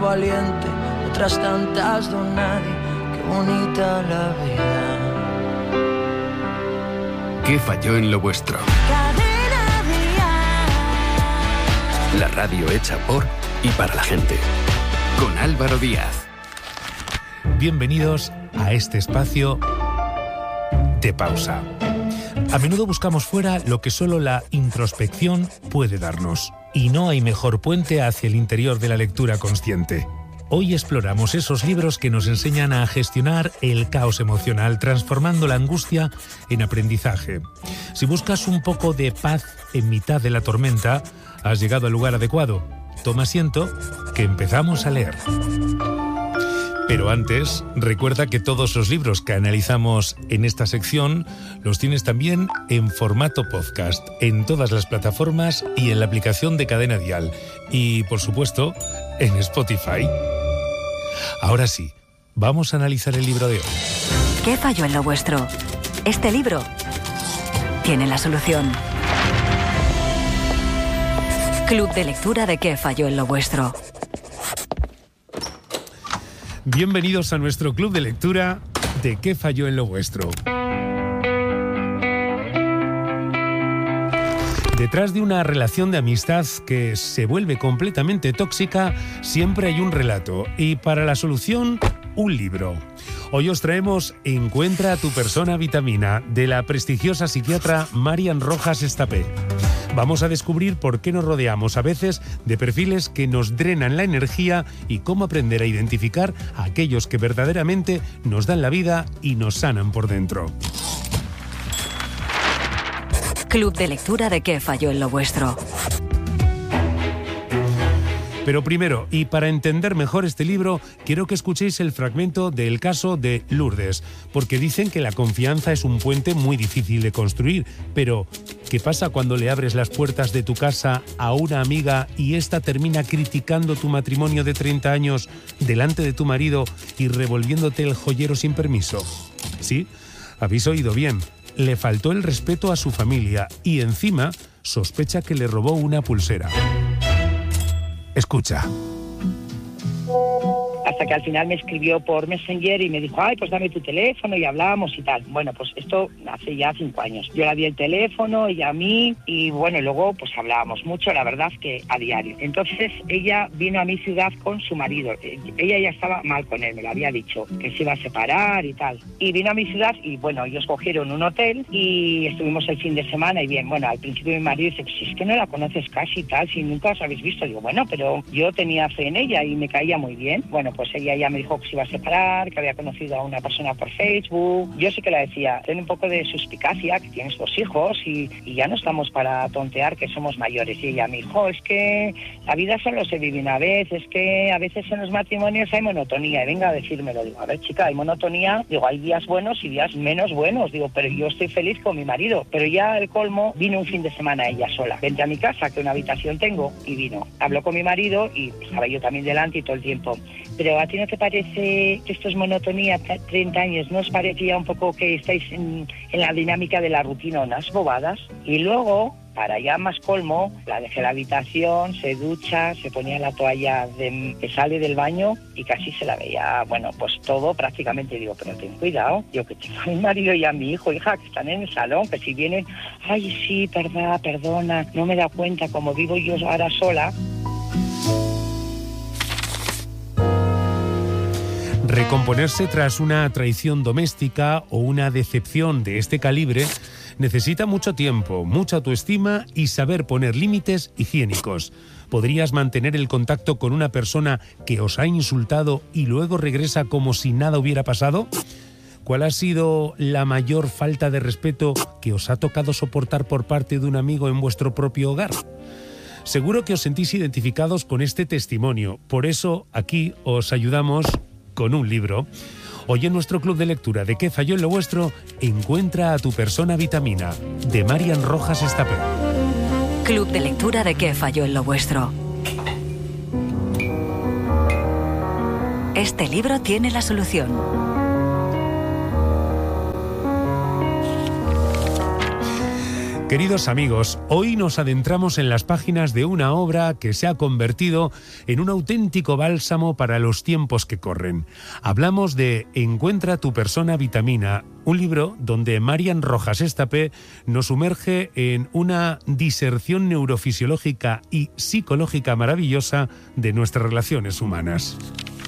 valiente, otras tantas don nadie. Qué bonita la vida. ¿Qué falló en lo vuestro? Cadena Dial. La radio hecha por y para la gente. Con Álvaro Díaz. Bienvenidos a este espacio de pausa. A menudo buscamos fuera lo que solo la introspección puede darnos. Y no hay mejor puente hacia el interior de la lectura consciente. Hoy exploramos esos libros que nos enseñan a gestionar el caos emocional, transformando la angustia en aprendizaje. Si buscas un poco de paz en mitad de la tormenta, has llegado al lugar adecuado. Toma asiento, que empezamos a leer. Pero antes, recuerda que todos los libros que analizamos en esta sección los tienes también en formato podcast, en todas las plataformas y en la aplicación de Cadena Dial. Y, por supuesto, en Spotify. Ahora sí, vamos a analizar el libro de hoy. ¿Qué falló en lo vuestro? Este libro tiene la solución. Club de lectura de ¿Qué falló en lo vuestro? Bienvenidos a nuestro club de lectura de ¿Qué falló en lo vuestro? Detrás de una relación de amistad que se vuelve completamente tóxica, siempre hay un relato y para la solución, un libro. Hoy os traemos Encuentra a tu persona vitamina, de la prestigiosa psiquiatra Marian Rojas Estapé. Vamos a descubrir por qué nos rodeamos a veces de perfiles que nos drenan la energía y cómo aprender a identificar a aquellos que verdaderamente nos dan la vida y nos sanan por dentro. Club de lectura de ¿Qué falló en lo vuestro? Pero primero, y para entender mejor este libro, quiero que escuchéis el fragmento del caso de Lourdes, porque dicen que la confianza es un puente muy difícil de construir. Pero, ¿qué pasa cuando le abres las puertas de tu casa a una amiga y ésta termina criticando tu matrimonio de 30 años delante de tu marido y revolviéndote el joyero sin permiso? ¿Sí? Habéis oído bien. Le faltó el respeto a su familia y encima sospecha que le robó una pulsera. Escucha. Hasta que al final me escribió por Messenger y me dijo, ay, pues dame tu teléfono y hablamos y tal. Bueno, pues esto hace ya 5 años. Yo le di el teléfono, ella a mí, y bueno, luego pues hablábamos mucho, la verdad que a diario. Entonces ella vino a mi ciudad con su marido. Ella ya estaba mal con él, me lo había dicho, que se iba a separar y tal. Y vino a mi ciudad y bueno, ellos cogieron un hotel y estuvimos el fin de semana y bien, bueno, al principio mi marido dice, pues si es que no la conoces casi y tal, si nunca os habéis visto. Digo, bueno, pero yo tenía fe en ella y me caía muy bien. Bueno, pues ella ya me dijo que se iba a separar, que había conocido a una persona por Facebook. Yo sí que le decía, ten un poco de suspicacia, que tienes 2 hijos y ya no estamos para tontear que somos mayores. Y ella me dijo, es que la vida solo se vive una vez, es que a veces en los matrimonios hay monotonía. Y venga a decírmelo. Digo, a ver, chica, hay monotonía. Digo, hay días buenos y días menos buenos. Digo, pero yo estoy feliz con mi marido. Pero ya el colmo, vino un fin de semana ella sola. Vente a mi casa, que una habitación tengo, y vino. Habló con mi marido y estaba yo también delante y todo el tiempo. Pero ¿a ti no te parece que esto es monotonía? 30 años, ¿no os parece ya un poco que estáis en la dinámica de la rutina, unas bobadas? Y luego, para ya más colmo, la dejé en la habitación, se ducha, se ponía la toalla que sale del baño y casi se la veía, bueno, pues todo prácticamente. Digo, pero ten cuidado, yo que tengo a mi marido y a mi hijo, hija, que están en el salón, que si vienen, ay sí, perdona, no me da cuenta, como vivo yo ahora sola. Recomponerse tras una traición doméstica o una decepción de este calibre necesita mucho tiempo, mucha autoestima y saber poner límites higiénicos. ¿Podrías mantener el contacto con una persona que os ha insultado y luego regresa como si nada hubiera pasado? ¿Cuál ha sido la mayor falta de respeto que os ha tocado soportar por parte de un amigo en vuestro propio hogar? Seguro que os sentís identificados con este testimonio. Por eso aquí os ayudamos con un libro. Hoy en nuestro club de lectura de ¿Qué falló en lo vuestro? Encuentra a tu persona vitamina, de Marian Rojas Estapé. Club de lectura de ¿Qué falló en lo vuestro? Este libro tiene la solución. Queridos amigos, hoy nos adentramos en las páginas de una obra que se ha convertido en un auténtico bálsamo para los tiempos que corren. Hablamos de Encuentra tu persona vitamina, un libro donde Marian Rojas Estapé nos sumerge en una diserción neurofisiológica y psicológica maravillosa de nuestras relaciones humanas.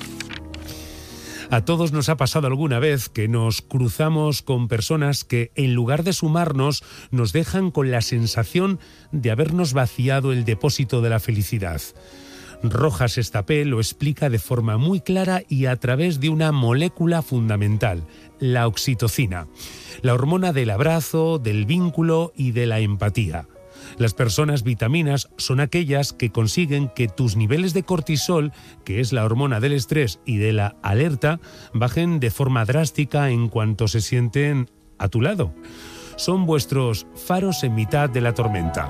A todos nos ha pasado alguna vez que nos cruzamos con personas que, en lugar de sumarnos, nos dejan con la sensación de habernos vaciado el depósito de la felicidad. Rojas Estapé lo explica de forma muy clara y a través de una molécula fundamental, la oxitocina, la hormona del abrazo, del vínculo y de la empatía. Las personas vitaminas son aquellas que consiguen que tus niveles de cortisol, que es la hormona del estrés y de la alerta, bajen de forma drástica en cuanto se sienten a tu lado. Son vuestros faros en mitad de la tormenta.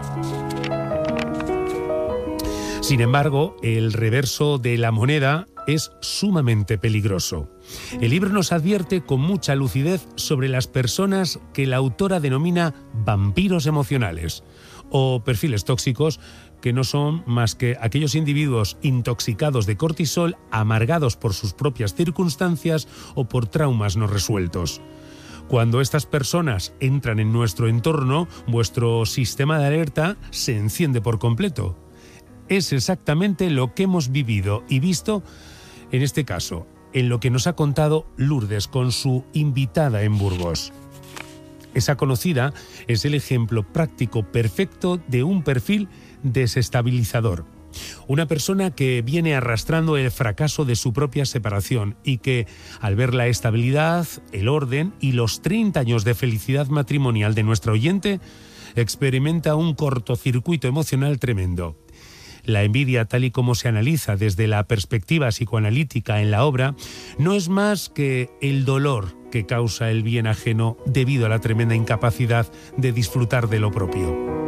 Sin embargo, el reverso de la moneda es sumamente peligroso. El libro nos advierte con mucha lucidez sobre las personas que la autora denomina vampiros emocionales, o perfiles tóxicos, que no son más que aquellos individuos intoxicados de cortisol, amargados por sus propias circunstancias o por traumas no resueltos. Cuando estas personas entran en nuestro entorno, vuestro sistema de alerta se enciende por completo. Es exactamente lo que hemos vivido y visto en este caso, en lo que nos ha contado Lourdes con su invitada en Burgos. Esa conocida es el ejemplo práctico perfecto de un perfil desestabilizador. Una persona que viene arrastrando el fracaso de su propia separación y que, al ver la estabilidad, el orden y los 30 años de felicidad matrimonial de nuestra oyente, experimenta un cortocircuito emocional tremendo. La envidia, tal y como se analiza desde la perspectiva psicoanalítica en la obra, no es más que el dolor que causa el bien ajeno debido a la tremenda incapacidad de disfrutar de lo propio.